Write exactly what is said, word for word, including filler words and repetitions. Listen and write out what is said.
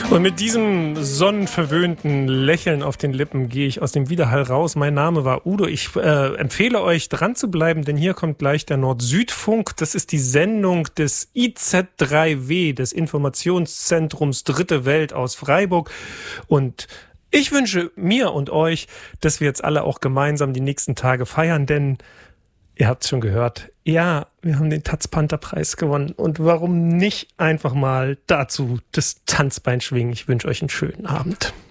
Und mit diesem sonnenverwöhnten Lächeln auf den Lippen gehe ich aus dem Widerhall raus. Mein Name war Udo. Ich äh, empfehle euch, dran zu bleiben, denn hier kommt gleich der Nord-Süd-Funk. Das ist die Sendung des I Z drei W, des Informationszentrums Dritte Welt aus Freiburg. Und ich wünsche mir und euch, dass wir jetzt alle auch gemeinsam die nächsten Tage feiern, denn ihr habt es schon gehört, ja, wir haben den Taz-Panther-Preis gewonnen. Und warum nicht einfach mal dazu das Tanzbein schwingen? Ich wünsche euch einen schönen Abend.